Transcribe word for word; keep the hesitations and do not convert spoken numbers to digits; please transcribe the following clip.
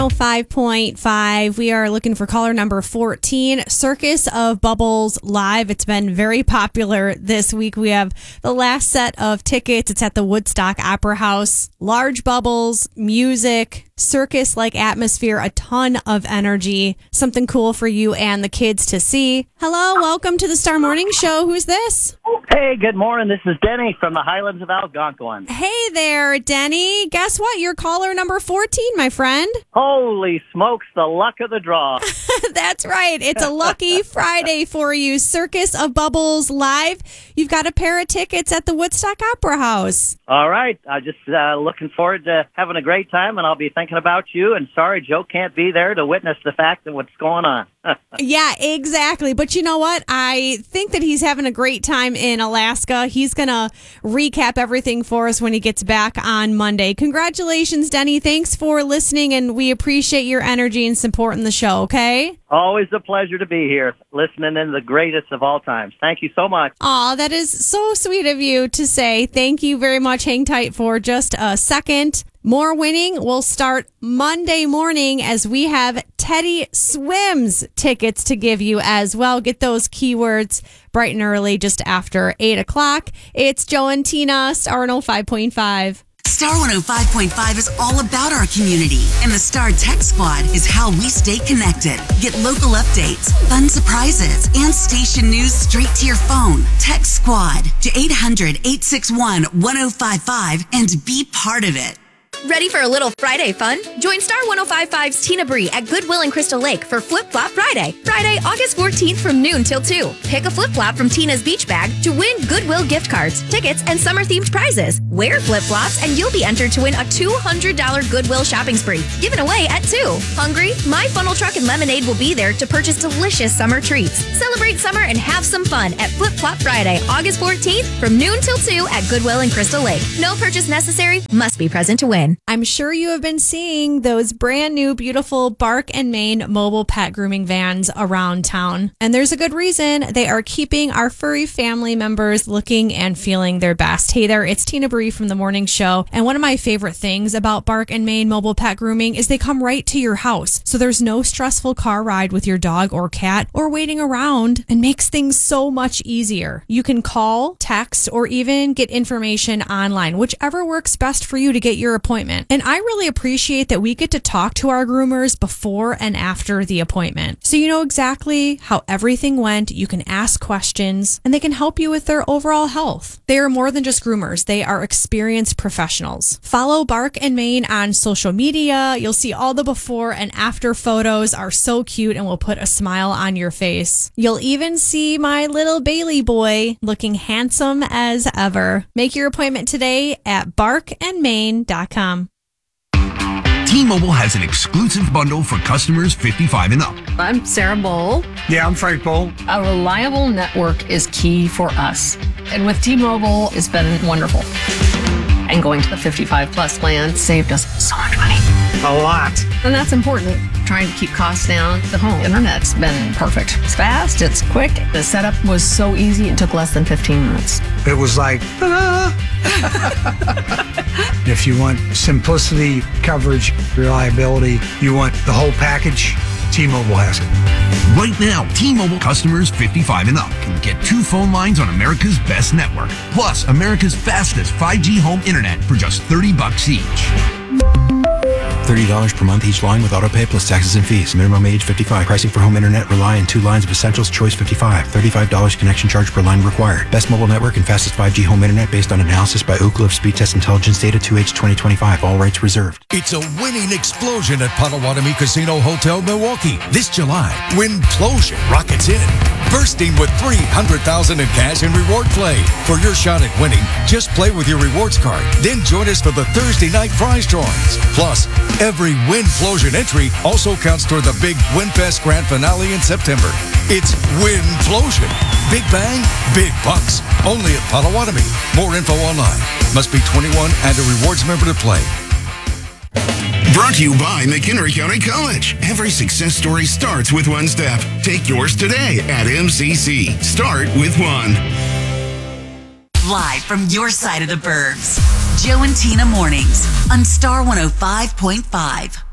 oh five point five. We are looking for caller number fourteen, Circus of Bubbles Live. It's been very popular this week. We have the last set of tickets. It's at the Woodstock Opera House. Large bubbles, music, circus-like atmosphere, a ton of energy. Something cool for you and the kids to see. Hello, welcome to the Star Morning Show. Who's this? Hey, good morning. This is Denny from the Highlands of Algonquin. Hey there, Denny. Guess what? You're caller number fourteen, my friend. Holy smokes, the luck of the draw. That's right. It's a lucky Friday for you. Circus of Bubbles Live. You've got a pair of tickets at the Woodstock Opera House. All right. I'm just uh, looking forward to having a great time, and I'll be thinking about you. And sorry, Joe can't be there to witness the fact of what's going on. Yeah, exactly. But you know what? I think that he's having a great time in Alaska. He's going to recap everything for us when he gets back on Monday. Congratulations, Denny. Thanks for listening, and we appreciate your energy and supporting the show, okay? Always a pleasure to be here, listening in the greatest of all times. Thank you so much. Aw, that is so sweet of you to say. Thank you very much. Hang tight for just a second. More winning will start Monday morning as we have Teddy Swims tickets to give you as well. Get those keywords bright and early just after eight o'clock. It's Joe and Tina, Star one oh five point five. Star one oh five point five is all about our community, and the Star Tech Squad is how we stay connected. Get local updates, fun surprises, and station news straight to your phone. Tech Squad to eight hundred, eight six one, one oh five five and be part of it. Ready for a little Friday fun? Join Star one oh five point five's Tina Bree at Goodwill in Crystal Lake for Flip Flop Friday. Friday, August fourteenth from noon till two. Pick a flip flop from Tina's beach bag to win Goodwill gift cards, tickets, and summer-themed prizes. Wear flip-flops and you'll be entered to win a two hundred dollars Goodwill shopping spree, given away at two. Hungry? My Funnel Truck and Lemonade will be there to purchase delicious summer treats. Celebrate summer and have some fun at Flip Flop Friday, August fourteenth from noon till two at Goodwill in Crystal Lake. No purchase necessary. Must be present to win. I'm sure you have been seeing those brand new, beautiful Bark and Main mobile pet grooming vans around town. And there's a good reason. They are keeping our furry family members looking and feeling their best. Hey there, it's Tina Bree from The Morning Show. And one of my favorite things about Bark and Main mobile pet grooming is they come right to your house. So there's no stressful car ride with your dog or cat or waiting around, and makes things so much easier. You can call, text, or even get information online, whichever works best for you to get your appointment. And I really appreciate that we get to talk to our groomers before and after the appointment. So you know exactly how everything went. You can ask questions and they can help you with their overall health. They are more than just groomers. They are experienced professionals. Follow Bark and Main on social media. You'll see all the before and after photos are so cute and will put a smile on your face. You'll even see my little Bailey boy looking handsome as ever. Make your appointment today at bark and main dot com. T-Mobile has an exclusive bundle for customers fifty-five and up. I'm Sarah Bowl. Yeah, I'm Frank Bowl. A reliable network is key for us. And with T-Mobile, it's been wonderful. And going to the fifty-five plus plan saved us so much money. A lot. And that's important. Trying to keep costs down. The home internet's been perfect. It's fast, it's quick. The setup was so easy, it took less than fifteen minutes. It was like, ta-da! If you want simplicity, coverage, reliability, you want the whole package, T-Mobile has it. Right now, T-Mobile customers fifty-five and up can get two phone lines on America's best network, plus America's fastest five G home internet for just thirty bucks each. thirty dollars per month each line with autopay plus taxes and fees. Minimum age fifty-five. Pricing for home internet rely on two lines of Essentials Choice fifty-five. thirty-five dollars connection charge per line required. Best mobile network and fastest five G home internet based on analysis by Ookla of Speed Test Intelligence Data two H twenty twenty-five. All rights reserved. It's a winning explosion at Potawatomi Casino Hotel Milwaukee. This July, Winplosion rockets in, bursting with three hundred thousand dollars in cash and reward play. For your shot at winning, just play with your rewards card. Then join us for the Thursday night prize drawings. Plus, every Winplosion entry also counts toward the big WinFest Grand Finale in September. It's Winplosion. Big bang, big bucks. Only at Potawatomi. More info online. Must be twenty-one and a rewards member to play. Brought to you by McHenry County College. Every success story starts with one step. Take yours today at M C C. Start with one. Live from your side of the burbs, Joe and Tina Mornings on Star one oh five point five.